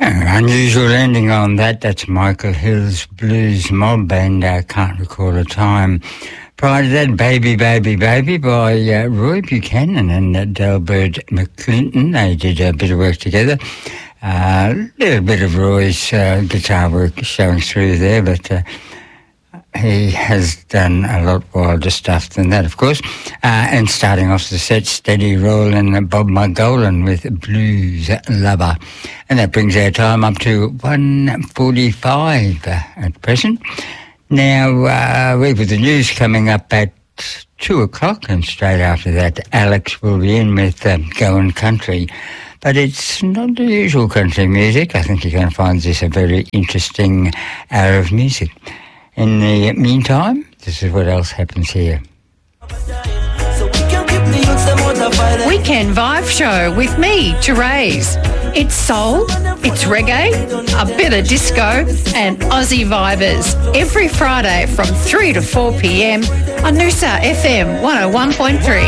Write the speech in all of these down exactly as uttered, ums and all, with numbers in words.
An unusual ending on that. That's Michael Hill's Blues Mob, and I uh, can't recall a time. Prior to that, Baby, Baby, Baby by uh, Roy Buchanan and uh, Delbert McClinton. They did a bit of work together. A uh, little bit of Roy's uh, guitar work showing through there, but uh, he has done a lot wilder stuff than that, of course. Uh, and starting off the set, Steady Rollin', Bob Margolin with Blues Lover. And that brings our time up to one forty-five uh, at present. Now, uh, we've got the news coming up at two o'clock, and straight after that, Alex will be in with um, Goin' Country. But it's not the usual country music. I think you're going to find this a very interesting hour of music. In the meantime, this is what else happens here. Weekend Vibe Show with me, Therese. It's soul, it's reggae, a bit of disco and Aussie vibers. Every Friday from three to four p.m. on Noosa F M one oh one point three.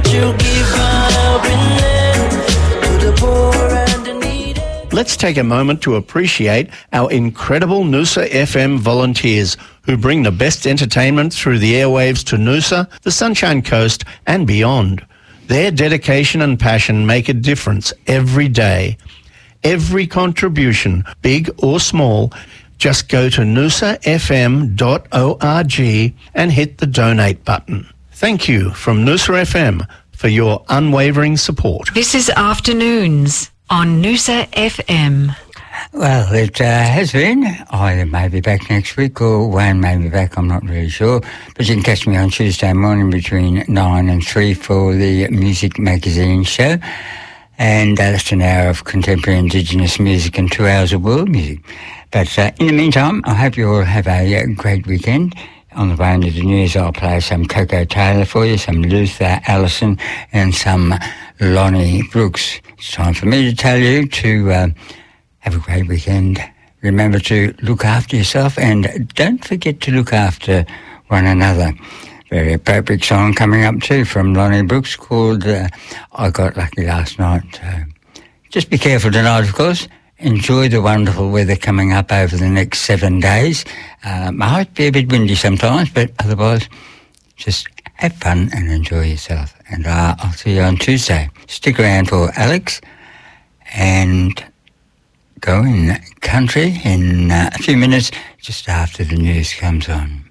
Let's take a moment to appreciate our incredible Noosa F M volunteers who bring the best entertainment through the airwaves to Noosa, the Sunshine Coast and beyond. Their dedication and passion make a difference every day. Every contribution, big or small, just go to noosa f m dot org and hit the donate button. Thank you from Noosa F M for your unwavering support. This is Afternoons on Noosa F M. Well, it uh, has been. I may be back next week, or Wayne may be back, I'm not really sure. But you can catch me on Tuesday morning between nine and three for the Music Magazine show. And uh, that's an hour of contemporary Indigenous music and two hours of world music. But uh, in the meantime, I hope you all have a uh, great weekend. On the way into the news, I'll play some Coco Taylor for you, some Luther Allison, and some Lonnie Brooks. It's time for me to tell you to uh, have a great weekend. Remember to look after yourself, and don't forget to look after one another. Very appropriate song coming up too from Lonnie Brooks called uh, I Got Lucky Last Night. Uh, just be careful tonight, of course. Enjoy the wonderful weather coming up over the next seven days. Um, it might be a bit windy sometimes, but otherwise just have fun and enjoy yourself. And uh, I'll see you on Tuesday. Stick around for Alex and Goin' Country in uh, a few minutes just after the news comes on.